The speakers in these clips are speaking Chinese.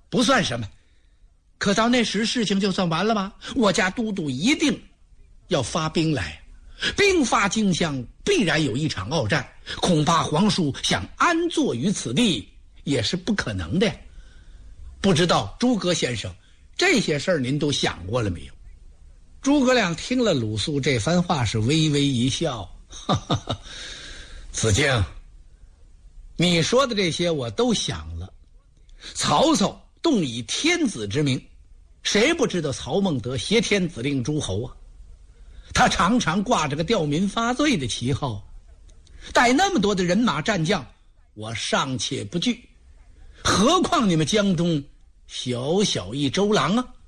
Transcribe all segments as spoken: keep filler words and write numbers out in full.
不算什么。可到那时事情就算完了吗？我家都督一定要发兵来，兵发荆襄，必然有一场鏖战，恐怕皇叔想安坐于此地也是不可能的呀。不知道诸葛先生这些事儿您都想过了没有？诸葛亮听了鲁肃这番话是微微一笑，哈哈哈，子敬，你说的这些我都想了。曹操动以天子之名，谁不知道曹孟德挟天子令诸侯啊？他常常挂着个吊民发罪的旗号，带那么多的人马战将，我尚且不惧，何况你们江东小小一周郎啊？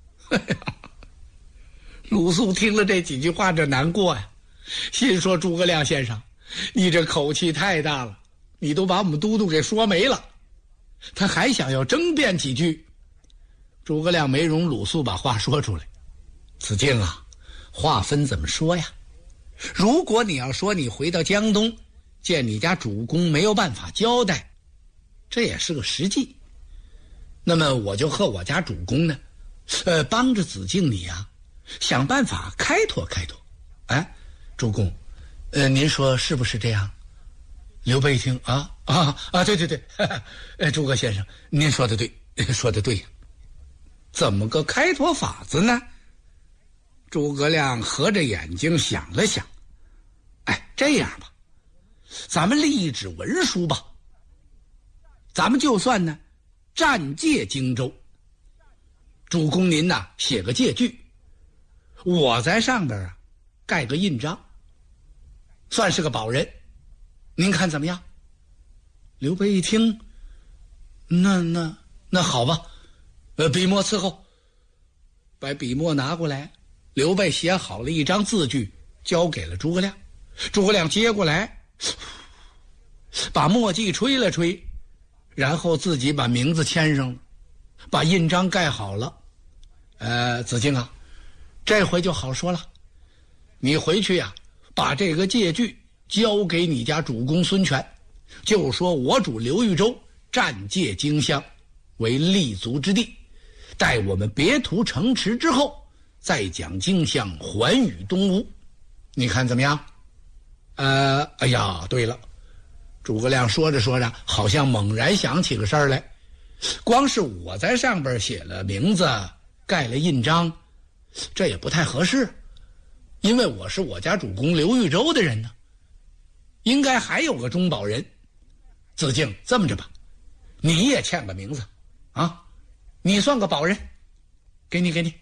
鲁肃听了这几句话这难过呀，心说诸葛亮先生，你这口气太大了，你都把我们都督给说没了。他还想要争辩几句，诸葛亮没容鲁肃把话说出来。子敬啊，话分怎么说呀？如果你要说你回到江东见你家主公没有办法交代，这也是个实际，那么我就和我家主公呢呃，帮着子敬你啊想办法开拓开拓。哎，主公，呃，您说是不是这样？刘备一听啊啊啊，对对对，呃，诸葛先生，您说的对，说的对。怎么个开拓法子呢？诸葛亮合着眼睛想了想，哎，这样吧，咱们立一纸文书吧，咱们就算呢暂借荆州，主公您呐写个借据，我在上边啊盖个印章，算是个保人，您看怎么样？刘备一听，那那那好吧，呃，笔墨伺候。把笔墨拿过来，刘备写好了一张字据，交给了诸葛亮。诸葛亮接过来，把墨迹吹了吹，然后自己把名字签上了，把印章盖好了。呃，子敬啊，这回就好说了，你回去呀、啊，把这个借据交给你家主公孙权，就说我主刘豫州暂借荆襄为立足之地，待我们别图城池之后，再将荆襄还与东吴，你看怎么样？呃，哎呀，对了，诸葛亮说着说着，好像猛然想起个事儿来，光是我在上边写了名字，盖了印章，这也不太合适，因为我是我家主公刘豫州的人呢，应该还有个中保人。子敬，这么着吧，你也签个名字啊，你算个保人，给你给你。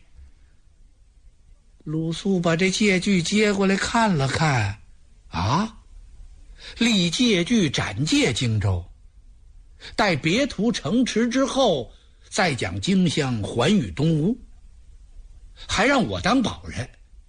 鲁肃把这借据接过来看了看，啊，立借据斩借荆州，待别图城池之后，再将荆襄还与东吴，还让我当保人。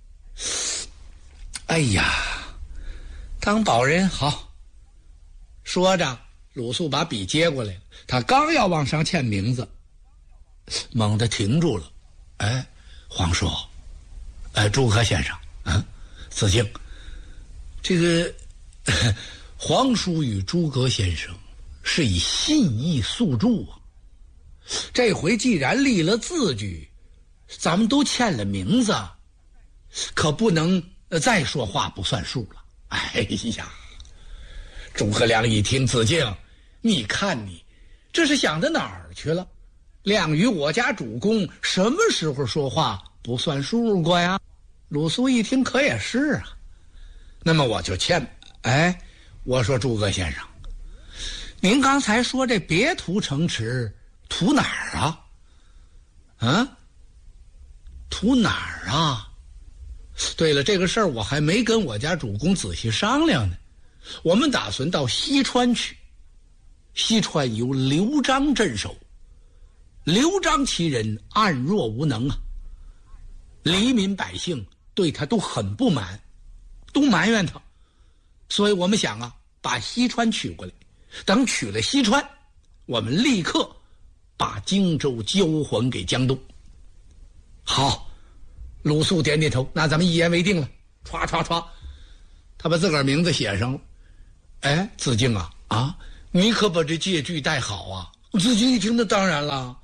哎呀，当保人好。说着，鲁肃把笔接过来了，他刚要往上签名字，猛地停住了。哎，皇叔，哎，诸葛先生，啊，子敬，这个皇叔与诸葛先生是以信义诉诸啊，这回既然立了字据，咱们都签了名字，可不能再说话不算数了。哎呀，诸葛亮一听，子敬，你看你这是想到哪儿去了？亮与我家主公什么时候说话不算数过呀？鲁肃一听，可也是啊，那么我就签。哎，我说诸葛先生，您刚才说这别图城池，图哪儿啊？啊？图哪儿啊？对了，这个事儿我还没跟我家主公仔细商量呢。我们打算到西川去，西川由刘璋镇守，刘璋其人暗弱无能啊，黎民百姓对他都很不满，都埋怨他，所以我们想啊，把西川取过来，等取了西川，我们立刻把荆州交还给江东。好，鲁肃点点头，那咱们一言为定了。歘歘歘，他把自个儿名字写上了。哎，子敬啊，啊，你可把这借据带好啊！子敬一听，那当然了，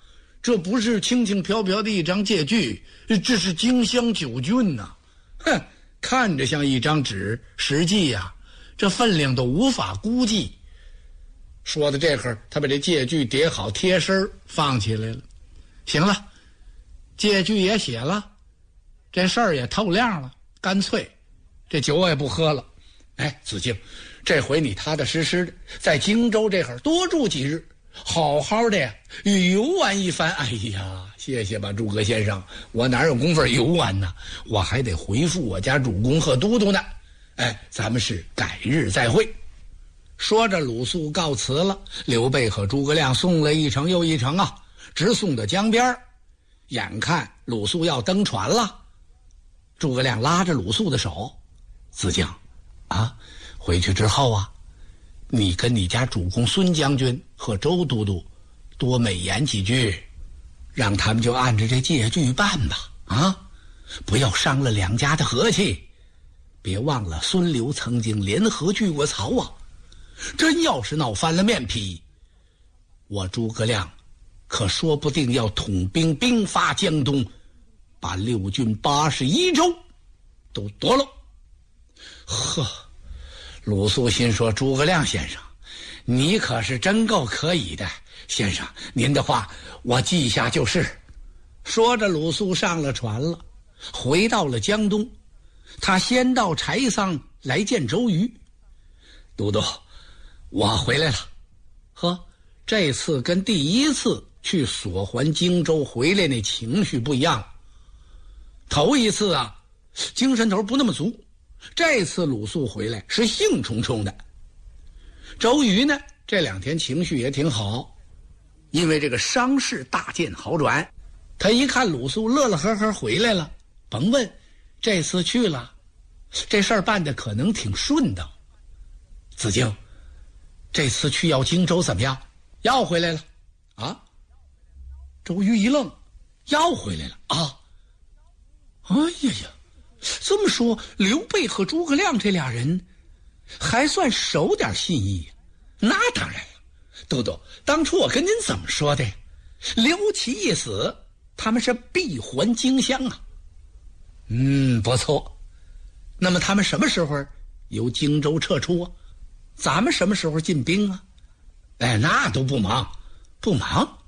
这不是轻轻飘飘的一张借据，这是荆襄九郡呐、啊！哼，看着像一张纸，实际呀、啊，这分量都无法估计。说到这会儿，他把这借据叠好，贴身放起来了。行了，借据也写了，这事儿也透亮了，干脆这酒我也不喝了。哎，子敬，这回你踏踏实实的在荆州这会儿多住几日，好好的呀游玩一番。哎呀，谢谢吧，诸葛先生，我哪有功夫游玩呢？我还得回复我家主公和都督呢。哎，咱们是改日再会。说着，鲁肃告辞了。刘备和诸葛亮送了一程又一程啊，直送到江边。眼看鲁肃要登船了，诸葛亮拉着鲁肃的手：“子敬，啊，回去之后啊，你跟你家主公孙将军和周都督多美言几句，让他们就按着这借据办吧。啊，不要伤了两家的和气。别忘了孙刘曾经联合拒过曹啊，真要是闹翻了面皮，我诸葛亮可说不定要统兵兵发江东，把六郡八十一州都夺了。”呵，鲁肃心说：“诸葛亮先生，你可是真够可以的。先生，您的话我记下就是。”说着，鲁肃上了船了，回到了江东。他先到柴桑来见周瑜：“都督，我回来了。”呵，这次跟第一次去索还荆州回来那情绪不一样。头一次啊，精神头不那么足，这次鲁肃回来是兴冲冲的。周瑜呢，这两天情绪也挺好，因为这个伤势大见好转。他一看鲁肃乐乐呵呵回来了，甭问，这次去了，这事儿办得可能挺顺当。子敬，这次去要荆州怎么样？要回来了啊？周瑜一愣，要回来了啊？哎呀呀，这么说刘备和诸葛亮这俩人还算守点信义。那当然了，都督，当初我跟您怎么说的？刘琦一死，他们是必还荆襄啊。嗯，不错。那么他们什么时候由荆州撤出啊？咱们什么时候进兵啊？哎，那都不忙，不忙。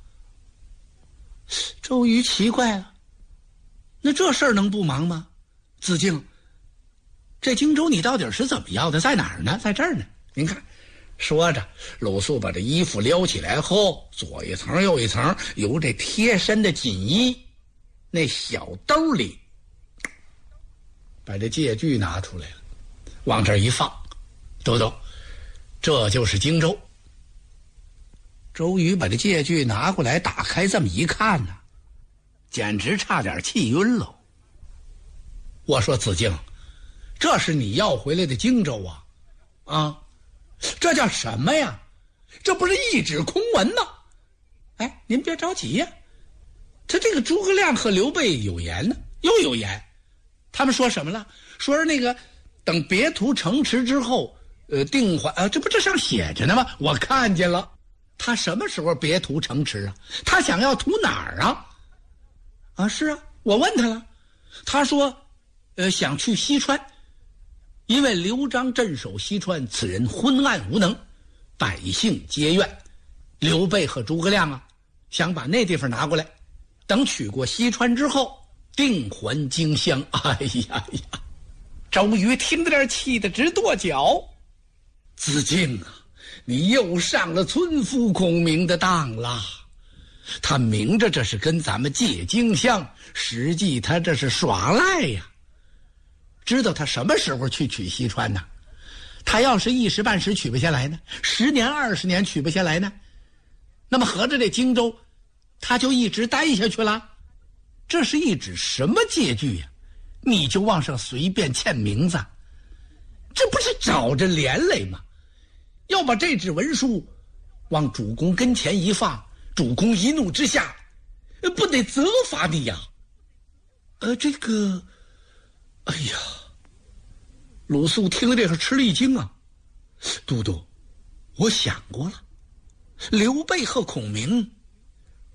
周瑜奇怪了，那这事儿能不忙吗？子敬，这荆州你到底是怎么要的？在哪儿呢？在这儿呢。您看，说着，鲁肃把这衣服撩起来后，左一层右一层，由这贴身的锦衣那小兜里把这借据拿出来了，往这儿一放。都督，这就是荆州。周瑜把这借据拿过来，打开这么一看呢、啊，简直差点气晕了。我说子敬，这是你要回来的荆州啊？啊，这叫什么呀？这不是一纸空文吗？哎，您别着急呀、啊，他这个诸葛亮和刘备有言呢，又有言。他们说什么了？说是那个等别图城池之后，呃，定还啊，这不这上写着呢吗？我看见了。他什么时候别图城池啊？他想要图哪儿啊？啊，是啊，我问他了，他说，呃，想去西川，因为刘璋镇守西川，此人昏暗无能，百姓皆怨。刘备和诸葛亮啊，想把那地方拿过来，等取过西川之后，定还荆襄。哎呀呀，周瑜听着点气得直跺脚。子敬啊，你又上了村夫孔明的当了。他明着这是跟咱们借荆襄，实际他这是耍赖呀。知道他什么时候去取西川呢？他要是一时半时取不下来呢，十年二十年取不下来呢，那么合着这荆州他就一直待下去了。这是一纸什么借据呀、啊？你就往上随便签名字，这不是找着连累吗？要把这纸文书往主公跟前一放，主公一怒之下不得责罚你呀。呃这个哎呀，鲁肃听了这个吃了一惊啊。都督，我想过了，刘备和孔明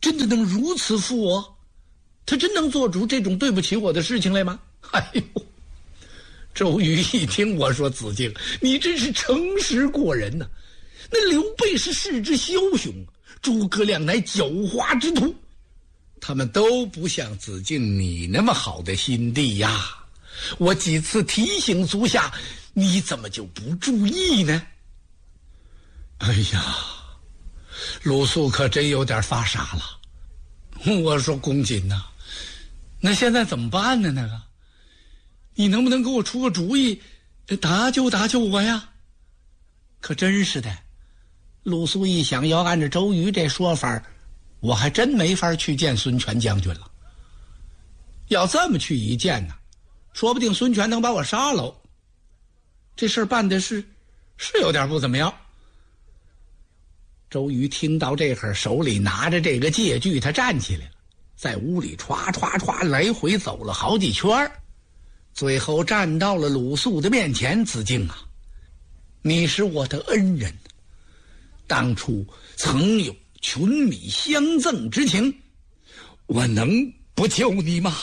真的能如此负我？他真能做出这种对不起我的事情来吗？哎呦！周瑜一听我说，子敬，你真是诚实过人呐、啊！那刘备是恃之枭雄，诸葛亮乃狡猾之徒，他们都不像子敬你那么好的心地呀。我几次提醒足下，你怎么就不注意呢？哎呀，鲁肃可真有点发傻了。我说公瑾呐、啊，那现在怎么办呢？那个你能不能给我出个主意，搭救搭救我呀？可真是的，鲁肃一想，要按照周瑜这说法，我还真没法去见孙权将军了。要这么去一见呢，说不定孙权能把我杀了。这事儿办的是是有点不怎么样。周瑜听到这会儿，手里拿着这个借据，他站起来了，在屋里歘歘歘来回走了好几圈，最后站到了鲁肃的面前。子敬啊，你是我的恩人，当初曾有群米相赠之情，我能不救你吗？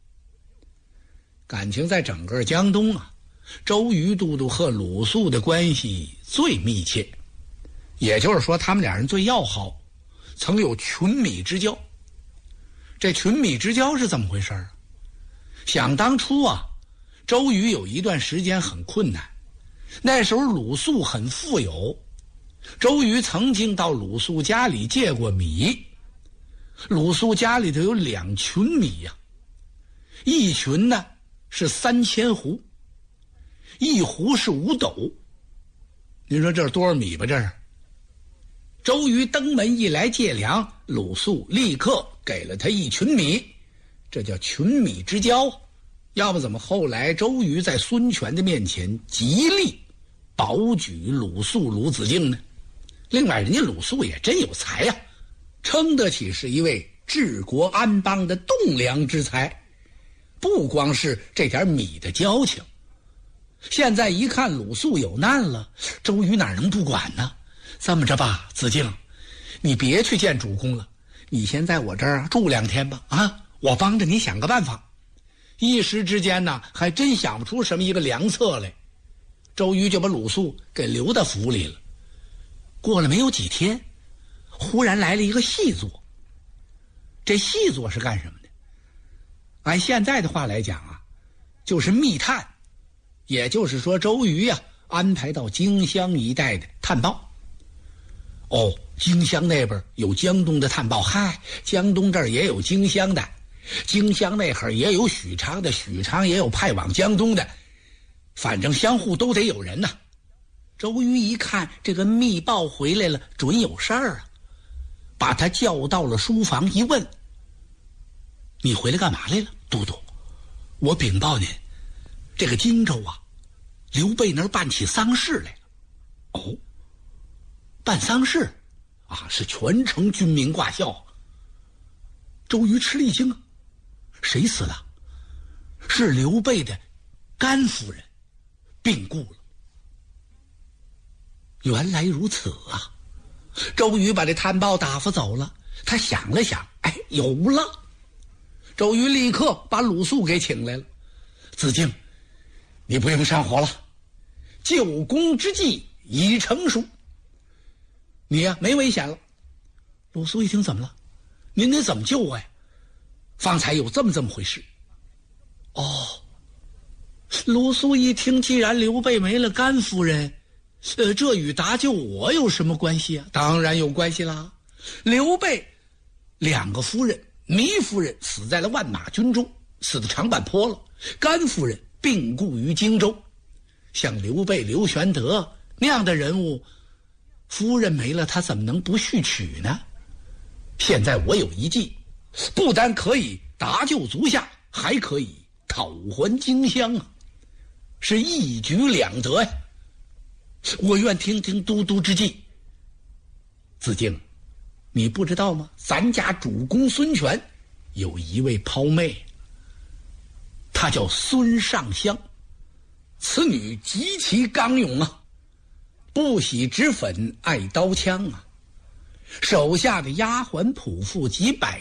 感情在整个江东啊，周瑜都督和鲁肃的关系最密切，也就是说他们俩人最要好，曾有群米之交。这群米之交是怎么回事啊？想当初啊，周瑜有一段时间很困难，那时候鲁肃很富有，周瑜曾经到鲁肃家里借过米。鲁肃家里头有两群米呀、啊，一群呢是三千斛，一斛是五斗。您说这是多少米吧？这是。周瑜登门一来借粮，鲁肃立刻给了他一群米，这叫群米之交。要不怎么后来周瑜在孙权的面前极力保举鲁肃鲁子敬呢？另外人家鲁肃也真有才呀、啊，称得起是一位治国安邦的栋梁之才，不光是这点米的交情。现在一看鲁肃有难了，周瑜哪能不管呢？这么着吧，子敬，你别去见主公了，你先在我这儿住两天吧，啊，我帮着你想个办法。一时之间呢，还真想不出什么一个良策来。周瑜就把鲁肃给留到府里了。过了没有几天，忽然来了一个细作。这细作是干什么的？按现在的话来讲啊，就是密探，也就是说周瑜呀、啊、安排到荆襄一带的探报。哦，荆襄那边有江东的探报，嗨，江东这儿也有荆襄的，荆襄那会儿也有许昌的，许昌也有派往江东的，反正相互都得有人呐。周瑜一看这个密报回来了，准有事儿啊，把他叫到了书房一问：“你回来干嘛来了，都督？我禀报您，这个荆州啊，刘备那儿办起丧事来了。”哦，办丧事啊，是全城军民挂孝。周瑜吃了一惊啊，谁死了？是刘备的甘夫人病故了。原来如此啊！周瑜把这探报打发走了，他想了想，哎，有了。周瑜立刻把鲁肃给请来了。子敬，你不用上火了，救功之计已成熟，你呀、啊、没危险了。鲁肃一听，怎么了？您得怎么救我呀？方才有这么这么回事。哦，鲁肃一听，既然刘备没了甘夫人，呃，这与搭救我有什么关系啊？当然有关系啦。刘备两个夫人，糜夫人死在了万马军中，死得长坂坡了；甘夫人病故于荆州。像刘备、刘玄德那样的人物，夫人没了，他怎么能不续娶呢？现在我有一计，不但可以搭救足下，还可以讨还荆襄啊，是一举两得呀！我愿听听都督之计。子敬，你不知道吗？咱家主公孙权有一位胞妹，她叫孙尚香，此女极其刚勇啊，不喜脂粉，爱刀枪啊。 手下的丫鬟仆妇几百